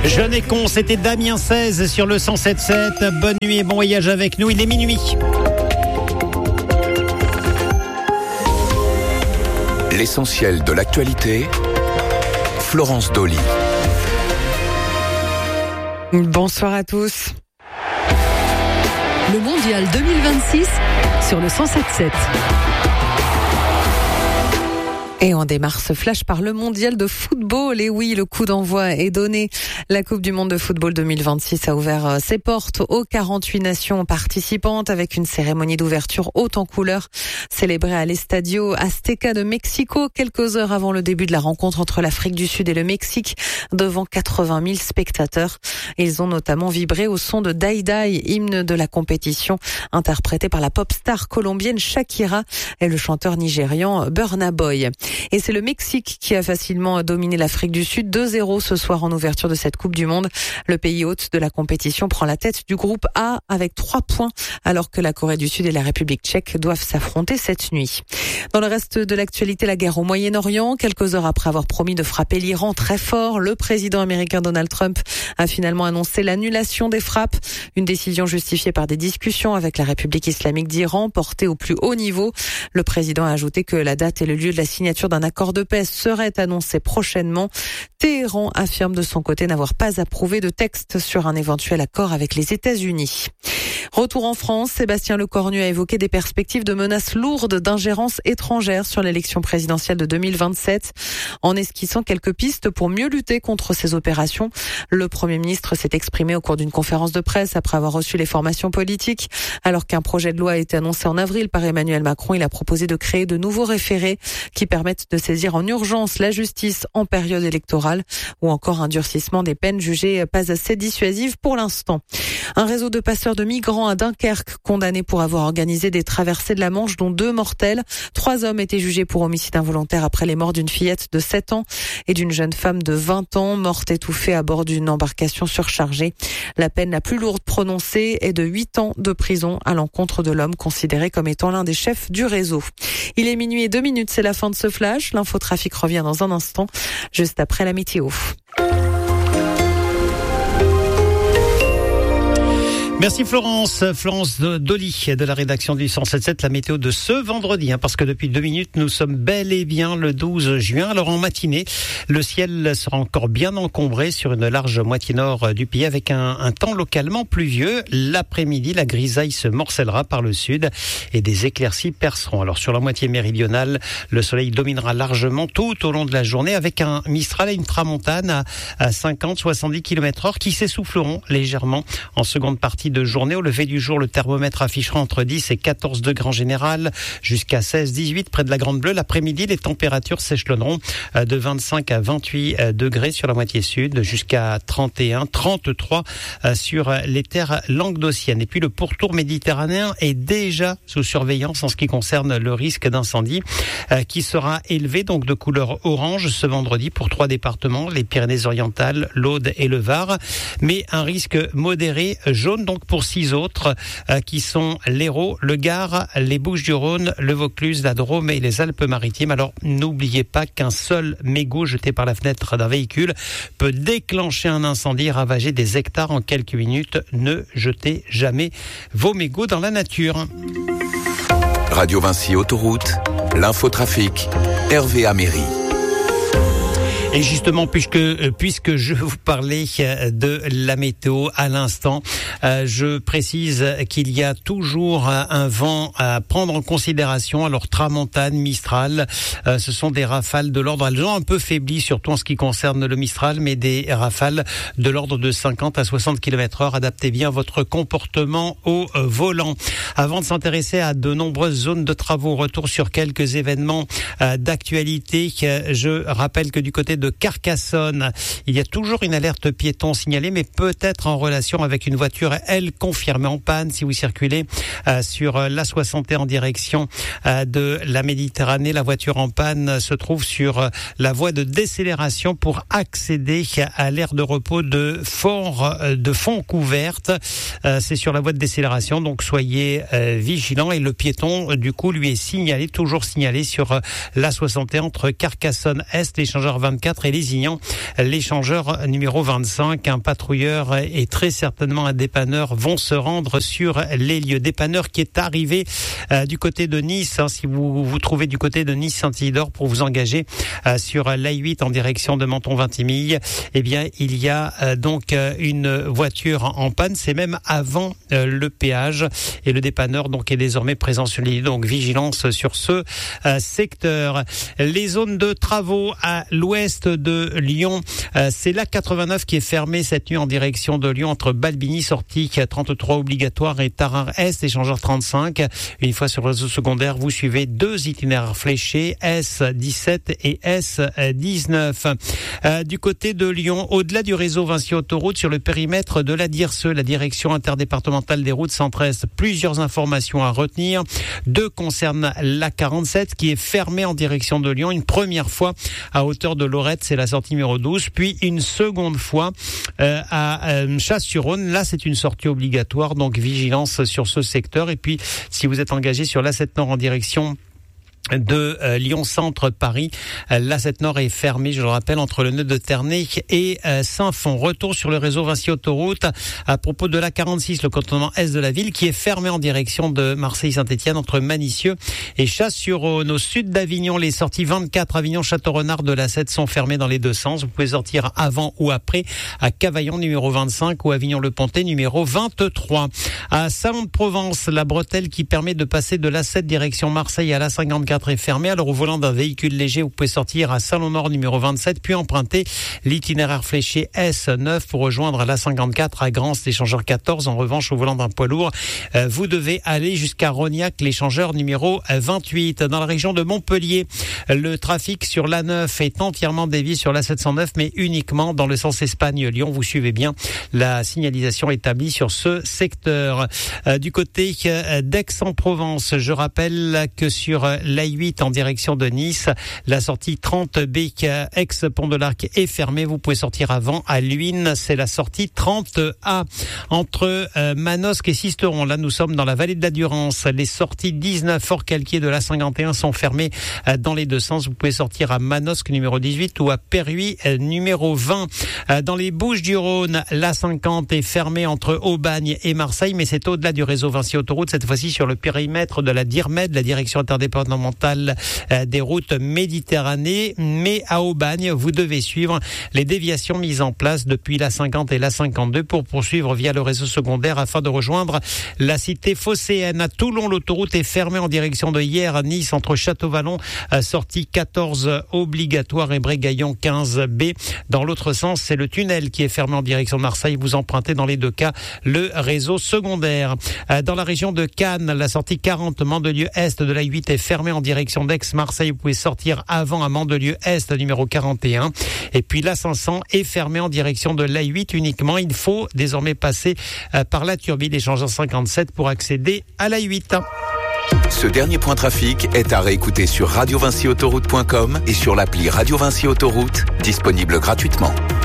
Jeune et con, c'était Damien 16 sur le 107.7. Bonne nuit et bon voyage avec nous, il est minuit. L'essentiel de l'actualité, Florence Dolly. Bonsoir à tous. Le Mondial 2026 sur le 107.7. Et on démarre ce flash par le mondial de football. Et oui, le coup d'envoi est donné. La Coupe du monde de football 2026 a ouvert ses portes aux 48 nations participantes avec une cérémonie d'ouverture haute en couleurs célébrée à l'Estadio Azteca de Mexico quelques heures avant le début de la rencontre entre l'Afrique du Sud et le Mexique devant 80 000 spectateurs. Ils ont notamment vibré au son de Dai Dai, hymne de la compétition, interprété par la pop star colombienne Shakira et le chanteur nigérian Burna Boy. Et c'est le Mexique qui a facilement dominé l'Afrique du Sud 2-0 ce soir en ouverture de cette Coupe du Monde. Le pays hôte de la compétition prend la tête du groupe A avec 3 points, alors que la Corée du Sud et la République tchèque doivent s'affronter cette nuit. Dans le reste de l'actualité, la guerre au Moyen-Orient. Quelques heures après avoir promis de frapper l'Iran très fort, le président américain Donald Trump a finalement annoncé l'annulation des frappes. Une décision justifiée par des discussions avec la République islamique d'Iran portées au plus haut niveau. Le président a ajouté que la date et le lieu de la signature d'un accord de paix serait annoncé prochainement. Téhéran affirme de son côté n'avoir pas approuvé de texte sur un éventuel accord avec les États-Unis. Retour en France, Sébastien Lecornu a évoqué des perspectives de menaces lourdes d'ingérence étrangère sur l'élection présidentielle de 2027, en esquissant quelques pistes pour mieux lutter contre ces opérations. Le Premier ministre s'est exprimé au cours d'une conférence de presse après avoir reçu les formations politiques. Alors qu'un projet de loi a été annoncé en avril par Emmanuel Macron, il a proposé de créer de nouveaux référés qui permettent de saisir en urgence la justice en période électorale, ou encore un durcissement des peines jugées pas assez dissuasives pour l'instant. Un réseau de passeurs de migrants à Dunkerque, condamné pour avoir organisé des traversées de la Manche, dont 2 mortelles. 3 hommes étaient jugés pour homicide involontaire après les morts d'une fillette de 7 ans et d'une jeune femme de 20 ans, morte étouffée à bord d'une embarcation surchargée. La peine la plus lourde prononcée est de 8 ans de prison à l'encontre de l'homme considéré comme étant l'un des chefs du réseau. Il est minuit et 2 minutes, c'est la fin de ce flash. L'infotrafic revient dans un instant, juste après la météo. Merci Florence Dolly de la rédaction du 107.7, la météo de ce vendredi, parce que depuis 2 minutes, nous sommes bel et bien le 12 juin. Alors en matinée, le ciel sera encore bien encombré sur une large moitié nord du pays avec un temps localement pluvieux. L'après-midi, la grisaille se morcellera par le sud et des éclaircies perceront. Alors sur la moitié méridionale, le soleil dominera largement tout au long de la journée avec un Mistral et une tramontane à 50-70 km/h qui s'essouffleront légèrement en seconde partie de journée. Au lever du jour, le thermomètre affichera entre 10 et 14 degrés en général, jusqu'à 16-18 près de la Grande Bleue. L'après-midi, les températures s'échelonneront de 25 à 28 degrés sur la moitié sud, jusqu'à 31-33 sur les terres languedociennes. Et puis le pourtour méditerranéen est déjà sous surveillance en ce qui concerne le risque d'incendie qui sera élevé donc de couleur orange ce vendredi pour 3 départements, les Pyrénées-Orientales, l'Aude et le Var, mais un risque modéré jaune donc pour 6 autres qui sont l'Hérault, le Gard, les Bouches-du-Rhône, le Vaucluse, la Drôme et les Alpes-Maritimes. Alors n'oubliez pas qu'un seul mégot jeté par la fenêtre d'un véhicule peut déclencher un incendie et ravager des hectares en quelques minutes. Ne jetez jamais vos mégots dans la nature. Radio Vinci Autoroute, l'infotrafic, Hervé Améry. Et justement, puisque je vous parlais de la météo à l'instant, je précise qu'il y a toujours un vent à prendre en considération. Alors, tramontane, Mistral, ce sont des rafales de l'ordre, elles ont un peu faibli, surtout en ce qui concerne le Mistral, mais des rafales de l'ordre de 50 à 60 km/h. Adaptez bien votre comportement au volant. Avant de s'intéresser à de nombreuses zones de travaux, retour sur quelques événements d'actualité. Je rappelle que du côté de Carcassonne, il y a toujours une alerte piéton signalée, mais peut-être en relation avec une voiture, elle, confirmée en panne. Si vous circulez sur l'A61 en direction de la Méditerranée, la voiture en panne se trouve sur la voie de décélération pour accéder à l'aire de repos de Fontcouverte. C'est sur la voie de décélération, donc soyez vigilants. Et le piéton, du coup, lui est signalé, toujours signalé sur l'A61 entre Carcassonne-Est, l'échangeur 24 54 et Lézignan, l'échangeur numéro 25. Un patrouilleur et très certainement un dépanneur vont se rendre sur les lieux. Dépanneur qui est arrivé du côté de Nice. Si vous vous trouvez du côté de Nice-Saint-Isidore pour vous engager sur l'A8 en direction de Menton-Vintimille, eh bien il y a donc une voiture en panne. C'est même avant le péage et le dépanneur donc est désormais présent sur les lieux. Donc vigilance sur ce secteur. Les zones de travaux à l'ouest de Lyon, c'est l'A89 qui est fermée cette nuit en direction de Lyon entre Balbigny, sortie 33 obligatoire et Tarare-Est, échangeur 35. Une fois sur le réseau secondaire, vous suivez 2 itinéraires fléchés, S17 et S19. Du côté de Lyon, au-delà du réseau Vinci Autoroute, sur le périmètre de la DIRSE, la direction interdépartementale des routes Centre-Est, plusieurs informations à retenir. 2 concernent l'A47 qui est fermée en direction de Lyon une première fois à hauteur de Lorette, c'est la sortie numéro 12, puis une seconde fois à Chasse-sur-Rhône. Là, c'est une sortie obligatoire, donc vigilance sur ce secteur. Et puis, si vous êtes engagé sur l'A7 Nord en direction de Lyon Centre Paris, l'A7 Nord est fermé, je le rappelle, entre le nœud de Ternay et Saint-Fond. Retour sur le réseau Vinci Autoroute à propos de l'A46, le cantonnement est de la ville, qui est fermé en direction de Marseille-Saint-Étienne entre Manicieux et Chasse-sur-Rhône. Au sud d'Avignon, les sorties 24 Avignon-Château-Renard de l'A7 sont fermées dans les deux sens. Vous pouvez sortir avant ou après à Cavaillon numéro 25 ou Avignon-le-Pontet numéro 23. À Salon-de-Provence, la bretelle qui permet de passer de l'A7 direction Marseille à l'A54 est fermé. Alors au volant d'un véhicule léger, vous pouvez sortir à Salon-Nord numéro 27, puis emprunter l'itinéraire fléché S9 pour rejoindre la 54 à Grance, l'échangeur 14. En revanche, au volant d'un poids lourd, vous devez aller jusqu'à Rognac, l'échangeur numéro 28. Dans la région de Montpellier, le trafic sur l'A9 est entièrement dévié sur la 709, mais uniquement dans le sens Espagne-Lyon. Vous suivez bien la signalisation établie sur ce secteur. Du côté d'Aix-en-Provence, je rappelle que sur l'A8 en direction de Nice, la sortie 30B ex-Pont de l'Arc est fermée. Vous pouvez sortir avant à Luynes, c'est la sortie 30A. Entre Manosque et Sisteron, là nous sommes dans la vallée de la Durance. Les sorties 19 Fort-Calquier de la 51 sont fermées dans les deux sens. Vous pouvez sortir à Manosque numéro 18 ou à Perruy numéro 20. Dans les Bouches-du-Rhône, la 50 est fermée entre Aubagne et Marseille, mais c'est au-delà du réseau Vinci Autoroute, cette fois-ci sur le périmètre de la DIRMED, la direction interdépartementale des routes Méditerranée. Mais à Aubagne, vous devez suivre les déviations mises en place depuis la 50 et la 52 pour poursuivre via le réseau secondaire afin de rejoindre la cité phocéenne. À Toulon, l'autoroute est fermée en direction de Hyères à Nice entre Château-Vallon, sortie 14 obligatoire et Brégaillon 15B. Dans l'autre sens, c'est le tunnel qui est fermé en direction de Marseille. Vous empruntez dans les deux cas le réseau secondaire. Dans la région de Cannes, la sortie 40 Mandelieu-Est de la 8 est fermée en direction d'Aix-Marseille. Vous pouvez sortir avant à Mandelieu-Est numéro 41. Et puis la 500 est fermée en direction de l'A8 uniquement. Il faut désormais passer par la Turbine, échangeur 57 pour accéder à l'A8. Ce dernier point trafic est à réécouter sur radiovinciautoroute.com et sur l'appli Radio Vinci Autoroute, disponible gratuitement.